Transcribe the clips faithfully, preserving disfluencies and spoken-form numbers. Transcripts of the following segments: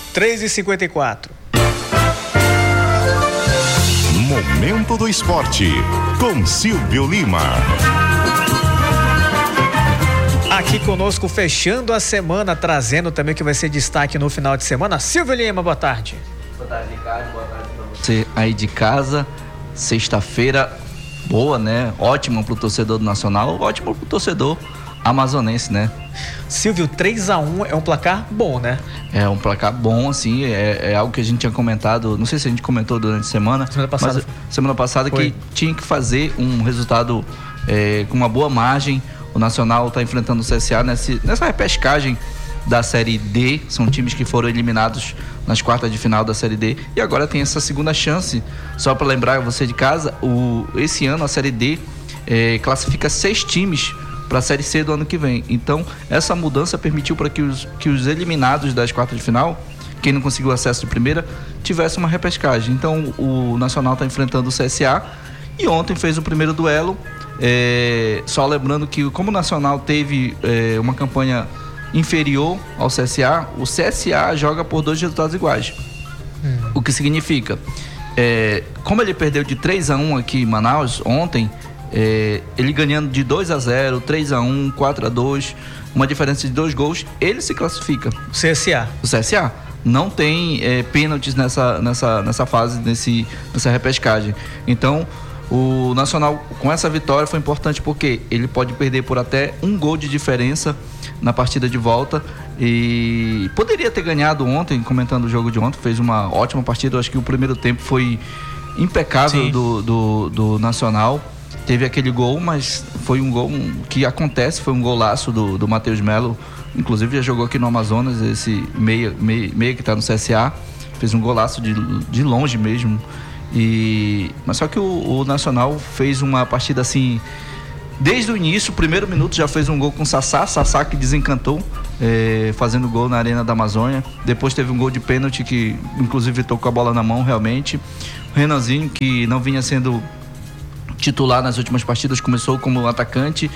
três e cinquenta e quatro. Momento do Esporte, com Silvio Lima. Aqui conosco, fechando a semana, trazendo também o que vai ser destaque no final de semana. Silvio Lima, boa tarde. Boa tarde, Ricardo. Boa tarde para você aí de casa. Sexta-feira boa, né? Ótima pro torcedor do Nacional, ótimo pro torcedor amazonense, né? Silvio, três a um é um placar bom, né? É um placar bom, assim, é, é algo que a gente tinha comentado, não sei se a gente comentou durante a semana, semana passada, mas semana passada foi. Que tinha que fazer um resultado é, com uma boa margem. O Nacional está enfrentando o C S A nesse, nessa repescagem da Série D, são times que foram eliminados nas quartas de final da Série D, e agora tem essa segunda chance. Só para lembrar você de casa, o, esse ano a Série D é, classifica seis times para a Série C do ano que vem. Então, essa mudança permitiu para que os, que os eliminados das quartas de final, quem não conseguiu acesso de primeira, tivesse uma repescagem. Então, o Nacional está enfrentando o C S A e ontem fez o primeiro duelo. É, só lembrando que, como o Nacional teve é, uma campanha inferior ao C S A, o C S A joga por dois resultados iguais. Hum. O que significa, é, como ele perdeu de três a um aqui em Manaus ontem, É, ele ganhando de dois a zero, três a um, quatro a dois, uma diferença de dois gols, ele se classifica. O C S A. O C S A não tem é, pênaltis nessa, nessa, nessa fase, nesse, nessa repescagem. Então, o Nacional, com essa vitória, foi importante porque ele pode perder por até um gol de diferença na partida de volta. E poderia ter ganhado ontem, comentando o jogo de ontem, fez uma ótima partida. Eu acho que o primeiro tempo foi impecável do, do, do Nacional. Teve aquele gol, mas foi um gol que acontece, foi um golaço do, do Matheus Melo, inclusive já jogou aqui no Amazonas, esse meia, meia, meia que está no C S A, fez um golaço de, de longe mesmo. E, mas só que o, o Nacional fez uma partida assim, desde o início, o primeiro minuto já fez um gol com o Sassá, Sassá que desencantou, é, fazendo gol na Arena da Amazônia. Depois teve um gol de pênalti que inclusive tocou a bola na mão realmente. O Renanzinho, que não vinha sendo titular nas últimas partidas, começou como atacante,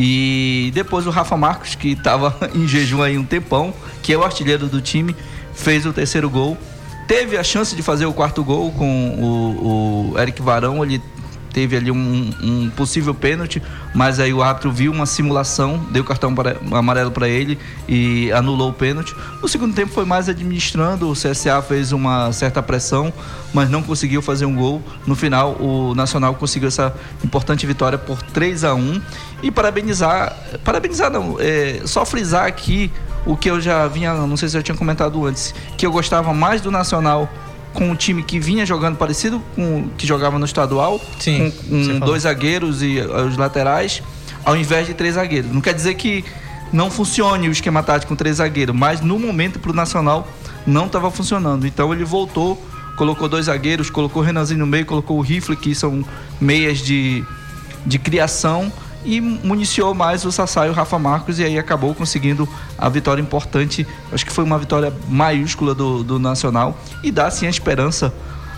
e depois o Rafa Marcos, que estava em jejum aí um tempão, que é o artilheiro do time, fez o terceiro gol, teve a chance de fazer o quarto gol com o, o Eric Varão. Ele teve ali um, um possível pênalti, mas aí o árbitro viu uma simulação, deu cartão para, amarelo para ele e anulou o pênalti. No segundo tempo foi mais administrando, o C S A fez uma certa pressão, mas não conseguiu fazer um gol. No final, o Nacional conseguiu essa importante vitória por três a um. E parabenizar, parabenizar não, é, só frisar aqui o que eu já vinha, não sei se eu tinha comentado antes, que eu gostava mais do Nacional com um time que vinha jogando parecido com o que jogava no estadual. Sim, com, com dois zagueiros e os laterais, ao invés de três zagueiros. Não quer dizer que não funcione o esquema tático com três zagueiros, mas no momento pro Nacional não estava funcionando. Então ele voltou, colocou dois zagueiros, colocou o Renanzinho no meio, colocou o Rifle, que são meias de, de criação, e municiou mais o Sassá e o Rafa Marcos, e aí acabou conseguindo a vitória importante. Acho que foi uma vitória maiúscula do, do Nacional, e dá sim a esperança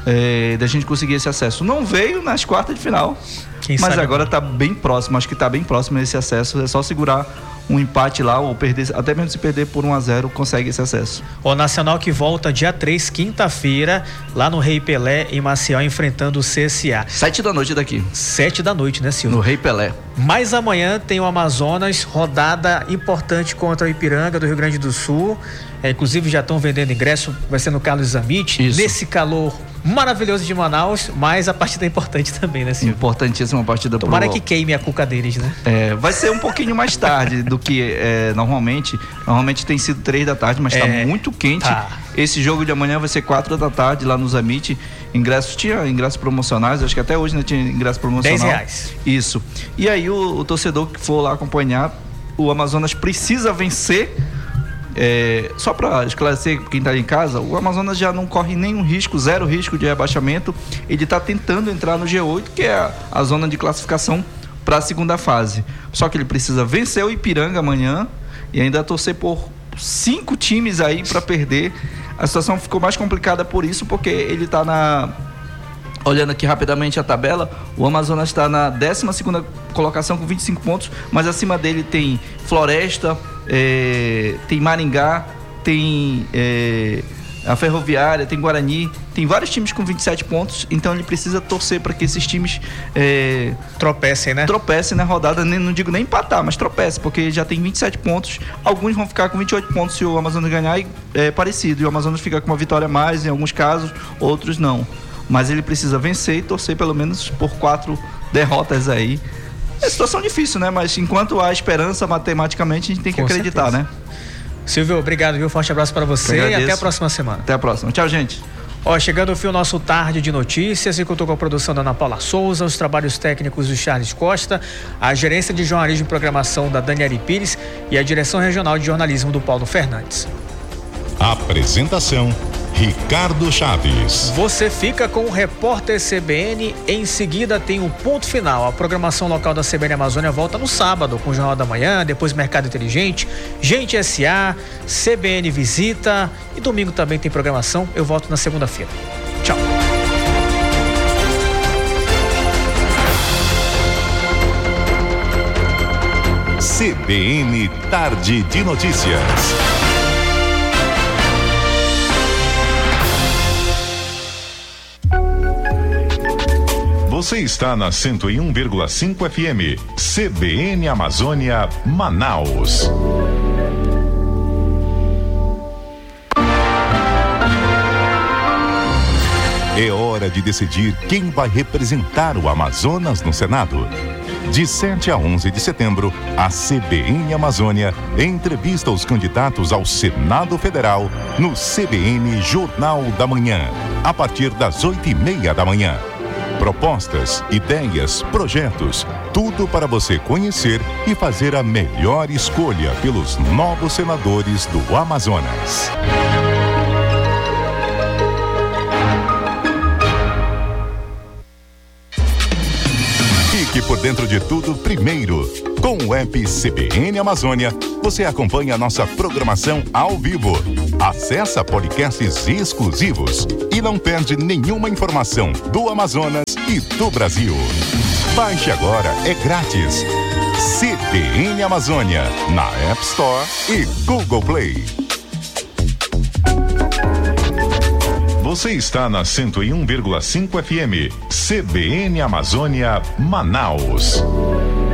é, da gente conseguir esse acesso. Não veio nas quartas de final, Quem mas sabe? agora está bem próximo, acho que está bem próximo desse acesso. É só segurar um empate lá, ou perder, até mesmo se perder por um a zero, consegue esse acesso. O Nacional que volta dia três, quinta-feira, lá no Rei Pelé, em Maceió, enfrentando o C S A. Sete da noite daqui. Sete da noite, né, Silvio? No Rei Pelé. Mas amanhã tem o Amazonas, rodada importante contra o Ipiranga do Rio Grande do Sul. É, inclusive já estão vendendo ingresso, vai ser no Carlos Zamit. Isso. Nesse calor maravilhoso de Manaus, mas a partida é importante também, né, Silvio? Importantíssima partida. Tomara pro... que queime a cuca deles, né? É, vai ser um pouquinho mais tarde do que é, normalmente. Normalmente tem sido três da tarde, mas está é, muito quente. Tá. Esse jogo de amanhã vai ser quatro da tarde lá no Zamit. Ingressos, tinha ingressos promocionais, acho que até hoje não tinha ingresso promocional. dez reais. Isso. E aí o, o torcedor que for lá acompanhar, o Amazonas precisa vencer. É, só para esclarecer quem está em casa, o Amazonas já não corre nenhum risco, zero risco de rebaixamento. Ele está tentando entrar no G oito, que é a, a zona de classificação para a segunda fase. Só que ele precisa vencer o Ipiranga amanhã e ainda torcer por cinco times aí para perder. A situação ficou mais complicada por isso, porque ele está na... Olhando aqui rapidamente a tabela, o Amazonas está na décima segunda colocação com vinte e cinco pontos, mas acima dele tem Floresta, é, tem Maringá, tem é, a Ferroviária, tem Guarani, tem vários times com vinte e sete pontos, então ele precisa torcer para que esses times é, tropecem, né? Tropecem na rodada, nem, não digo nem empatar, mas tropecem, porque já tem vinte e sete pontos, alguns vão ficar com vinte e oito pontos se o Amazonas ganhar, e é parecido, e o Amazonas fica com uma vitória a mais em alguns casos, outros não. Mas ele precisa vencer e torcer pelo menos por quatro derrotas aí. É situação difícil, né? Mas enquanto há esperança, matematicamente, a gente tem que com acreditar, certeza, né? Silvio, obrigado, viu? Forte abraço para você e até a próxima semana. Até a próxima. Tchau, gente. Ó, chegando ao fim o nosso Tarde de Notícias, e contou com a produção da Ana Paula Souza, os trabalhos técnicos do Charles Costa, a gerência de jornalismo e programação da Daniele Pires e a direção regional de jornalismo do Paulo Fernandes. Apresentação: Ricardo Chaves. Você fica com o Repórter C B N. Em seguida tem o Ponto Final. A programação local da C B N Amazônia volta no sábado com o Jornal da Manhã, depois Mercado Inteligente, Gente S A, C B N Visita e domingo também tem programação. Eu volto na segunda-feira. Tchau. C B N Tarde de Notícias. Você está na cento e um vírgula cinco F M, C B N Amazônia, Manaus. É hora de decidir quem vai representar o Amazonas no Senado. De sete a onze de setembro, a C B N Amazônia entrevista os candidatos ao Senado Federal no C B N Jornal da Manhã, a partir das oito e meia da manhã. Propostas, ideias, projetos, tudo para você conhecer e fazer a melhor escolha pelos novos senadores do Amazonas. Fique por dentro de tudo primeiro. Com o app C B N Amazônia, você acompanha a nossa programação ao vivo. Acessa podcasts exclusivos e não perde nenhuma informação do Amazonas e do Brasil. Baixe agora, é grátis. C B N Amazônia, na App Store e Google Play. Você está na cento e um vírgula cinco F M, C B N Amazônia, Manaus.